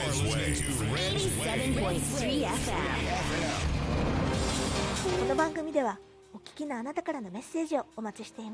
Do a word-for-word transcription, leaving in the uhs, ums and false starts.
この番組ではお聞きのあなたからのメッセージをお待ちしています。